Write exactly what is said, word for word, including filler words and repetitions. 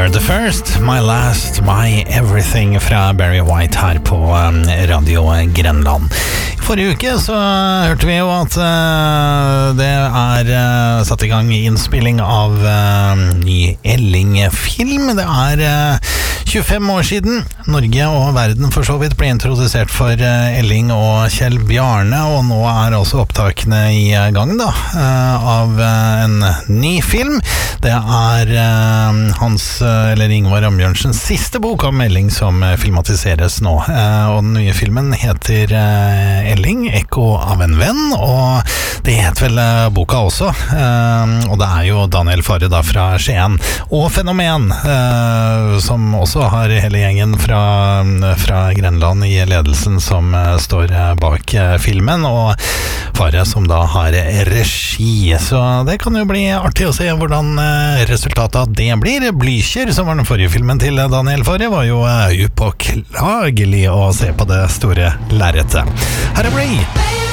You're the first, my last, my everything fra Barry White her på Radio Grenland. I forrige uke så hørte vi jo at uh, det er uh, satt i gang innspilling av uh, ny Elling-film. Det er uh, tjuefem år siden Norge og verden for så vidt ble introdusert for uh, Elling og Kjell Bjarne, og nå er også opptakene i gang da, uh, av uh, en ny film. Det er uh, hans, uh, eller Ingvar Ambjørnsens siste bok om Elling som uh, filmatiseres nå, uh, og den nye filmen heter uh, Elling, Ekko av en venn, og det heter vel uh, boka også, uh, og det er jo Daniel Farre da fra Skien, og Fenomen, uh, som også har hele gjengen fra, fra Grenland i ledelsen som uh, står uh, bak uh, filmen, og Farre som da har regi, så det kan jo bli artig å se hvordan uh, resultatet av det blir. Blykjer, som var den forrige filmen til Daniel Farre, var jo uh, upåklagelig å se på det store lerretet. Her er Ray!